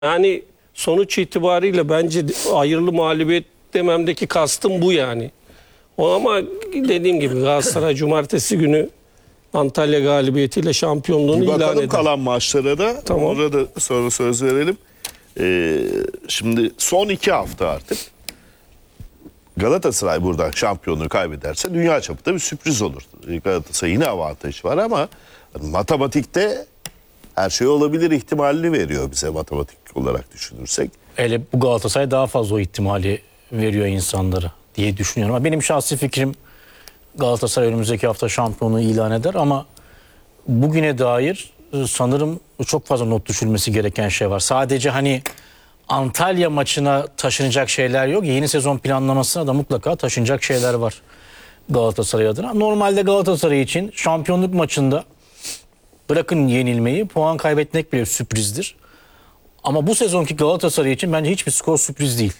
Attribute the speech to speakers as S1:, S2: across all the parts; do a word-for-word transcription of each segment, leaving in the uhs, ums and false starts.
S1: Yani sonuç itibariyle bence hayırlı mağlubiyet dememdeki kastım bu yani. O ama dediğim gibi Galatasaray cumartesi günü Antalya galibiyetiyle şampiyonluğunu
S2: Bir
S1: ilan
S2: bakalım
S1: eder.
S2: kalan maçlara da.
S1: Tamam.
S2: Orada da sonra söz verelim. Ee, şimdi son iki hafta artık. Galatasaray buradan şampiyonluğu kaybederse dünya çapında bir sürpriz olur. Galatasaray yine avantajı var ama matematikte her şey olabilir ihtimalini veriyor bize matematik olarak düşünürsek.
S3: Hele bu Galatasaray daha fazla o ihtimali veriyor insanlara diye düşünüyorum. Ama benim şahsi fikrim Galatasaray önümüzdeki hafta şampiyonluğu ilan eder ama bugüne dair sanırım çok fazla not düşülmesi gereken şey var. Sadece hani Antalya maçına taşınacak şeyler yok. Yeni sezon planlamasına da mutlaka taşınacak şeyler var Galatasaray adına. Normalde Galatasaray için şampiyonluk maçında bırakın yenilmeyi, puan kaybetmek bile sürprizdir. Ama bu sezonki Galatasaray için bence hiçbir skor sürpriz değil.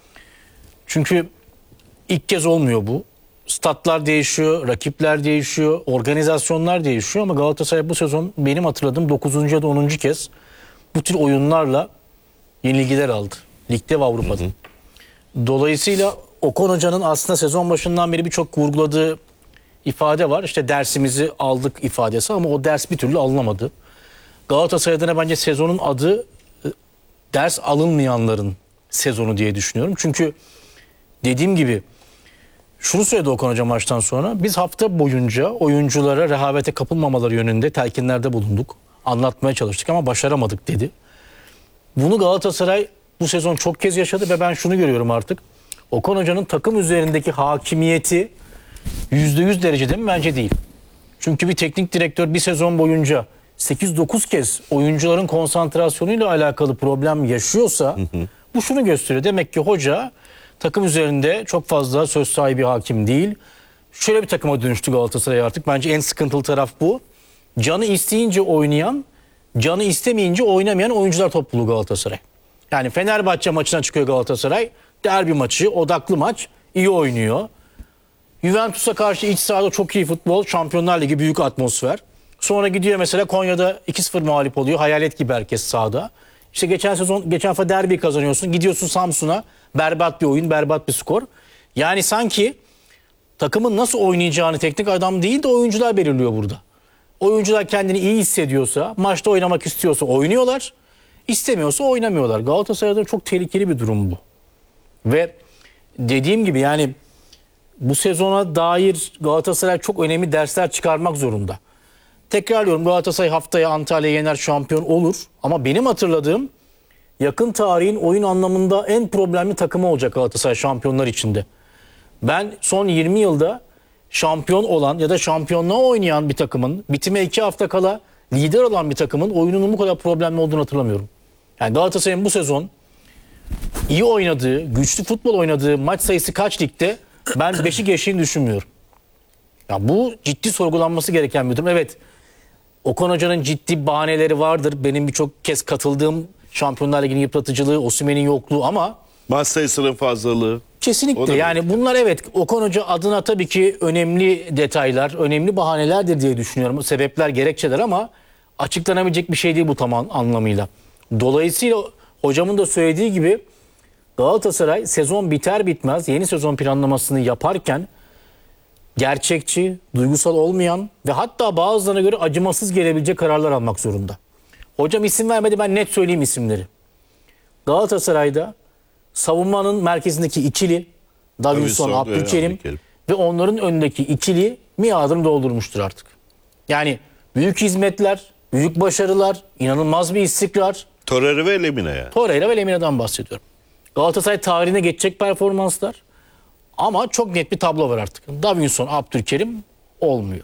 S3: Çünkü ilk kez olmuyor bu. Statlar değişiyor, rakipler değişiyor, organizasyonlar değişiyor ama Galatasaray bu sezon benim hatırladığım dokuzuncu ya da onuncu kez bu tür oyunlarla yenilgiler aldı. Ligde ve Avrupa'da. Hı hı. Dolayısıyla Okan Hoca'nın aslında sezon başından beri birçok vurguladığı ifade var. İşte dersimizi aldık ifadesi ama o ders bir türlü alınamadı. Galatasaray adına bence sezonun adı ders alınmayanların sezonu diye düşünüyorum. Çünkü dediğim gibi şunu söyledi Okan Hoca maçtan sonra. Biz hafta boyunca oyunculara rehavete kapılmamaları yönünde telkinlerde bulunduk. Anlatmaya çalıştık ama başaramadık dedi. Bunu Galatasaray bu sezon çok kez yaşadı ve ben şunu görüyorum artık. Okan Hoca'nın takım üzerindeki hakimiyeti yüzde yüz derecede mi? Bence değil. Çünkü bir teknik direktör bir sezon boyunca sekiz dokuz kez oyuncuların konsantrasyonuyla alakalı problem yaşıyorsa hı hı. bu şunu gösteriyor. Demek ki hoca takım üzerinde çok fazla söz sahibi hakim değil. Şöyle bir takıma dönüştü Galatasaray artık. Bence en sıkıntılı taraf bu. Canı isteyince oynayan, canı istemeyince oynamayan oyuncular topluluğu Galatasaray. Yani Fenerbahçe maçına çıkıyor Galatasaray. Derbi maçı, odaklı maç, iyi oynuyor. Juventus'a karşı iç sahada çok iyi futbol, Şampiyonlar Ligi büyük atmosfer. Sonra gidiyor mesela Konya'da iki sıfır mağlup oluyor. Hayalet gibi herkes sahada. İşte geçen sezon, geçen hafta derbi kazanıyorsun. Gidiyorsun Samsun'a, berbat bir oyun, berbat bir skor. Yani sanki takımın nasıl oynayacağını teknik adam değil de oyuncular belirliyor burada. Oyuncular kendini iyi hissediyorsa, maçta oynamak istiyorsa oynuyorlar. İstemiyorsa oynamıyorlar. Galatasaray'da çok tehlikeli bir durum bu. Ve dediğim gibi yani bu sezona dair Galatasaray çok önemli dersler çıkarmak zorunda. Tekrarlıyorum, Galatasaray haftaya Antalya'yı yener, şampiyon olur. Ama benim hatırladığım yakın tarihin oyun anlamında en problemli takımı olacak Galatasaray şampiyonlar içinde. Ben son yirmi yılda şampiyon olan ya da şampiyonluğa oynayan bir takımın, bitime iki hafta kala lider olan bir takımın oyununun bu kadar problemli olduğunu hatırlamıyorum. Yani Galatasaray'ın bu sezon iyi oynadığı, güçlü futbol oynadığı maç sayısı kaç ligde? Ben beşi geçtiğini düşünmüyorum. Ya bu ciddi sorgulanması gereken bir durum. Evet, Okan Hoca'nın ciddi bahaneleri vardır. Benim birçok kez katıldığım Şampiyonlar Ligi'nin yıpratıcılığı, Osimhen'in yokluğu ama
S2: maç sayısının fazlalığı.
S3: Kesinlikle yani bunlar evet Okan Hoca adına tabii ki önemli detaylar, önemli bahanelerdir diye düşünüyorum. Sebepler, gerekçeler ama açıklanabilecek bir şey değil bu tam anlamıyla. Dolayısıyla hocamın da söylediği gibi Galatasaray sezon biter bitmez yeni sezon planlamasını yaparken gerçekçi, duygusal olmayan ve hatta bazılarına göre acımasız gelebilecek kararlar almak zorunda. Hocam isim vermedi, ben net söyleyeyim isimleri. Galatasaray'da savunmanın merkezindeki ikili Davinson, Abdülkerim ve onların önündeki ikili miadını doldurmuştur artık. Yani büyük hizmetler, büyük başarılar, inanılmaz bir istikrar.
S2: Torreira ve Lemina yani.
S3: Torreira ve Lemina'dan bahsediyorum. Galatasaray tarihine geçecek performanslar ama çok net bir tablo var artık. Davinson, Abdülkerim olmuyor.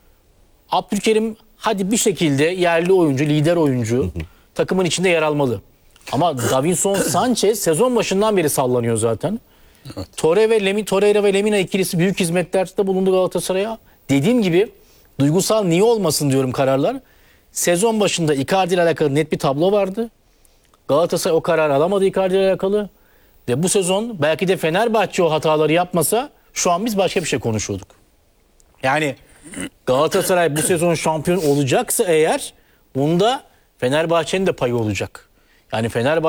S3: Abdülkerim hadi bir şekilde yerli oyuncu, lider oyuncu takımın içinde yer almalı. Ama Davinson Sanchez sezon başından beri sallanıyor zaten. Evet. Torreira ve Lemina, Torreira ve Lemina ikilisi büyük hizmetlerde bulundu Galatasaray'a. Dediğim gibi duygusal niye olmasın diyorum kararlar. Sezon başında Icardi ile alakalı net bir tablo vardı. Galatasaray o kararı alamadı Icardi ile alakalı. Ve bu sezon belki de Fenerbahçe o hataları yapmasa şu an biz başka bir şey konuşuyorduk. Yani Galatasaray bu sezon şampiyon olacaksa eğer bunda Fenerbahçe'nin de payı olacak. Yani Fenerbahçe